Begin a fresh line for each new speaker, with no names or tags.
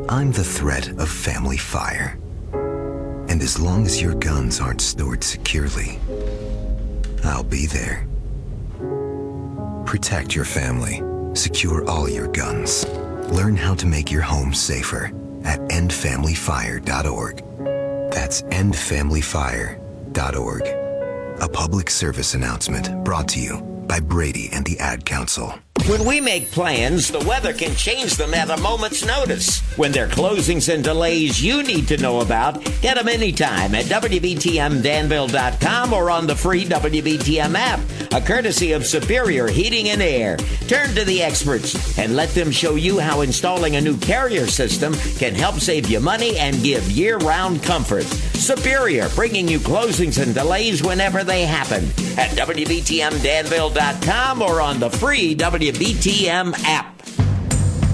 I'm the threat of family fire. And as long as your guns aren't stored securely, I'll be there. Protect your family. Secure all your guns. Learn how to make your home safer at endfamilyfire.org. That's endfamilyfire.org. A public service announcement brought to you by Brady and the Ad Council.
When we make plans, the weather can change them at a moment's notice. When there are closings and delays you need to know about, get them anytime at WBTMDanville.com or on the free WBTM app, a courtesy of Superior Heating and Air. Turn to the experts and let them show you how installing a new carrier system can help save you money and give year-round comfort. Superior, bringing you closings and delays whenever they happen at WBTMDanville.com or on the free WBTM app.